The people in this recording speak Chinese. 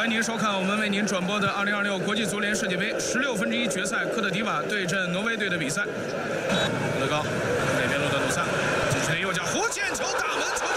欢迎您收看我们为您转播的2026国际足联世界杯16分之一决赛，科特迪瓦对阵挪威队的比赛。乐高那边路的努萨，禁区内右脚弧线球，大门球。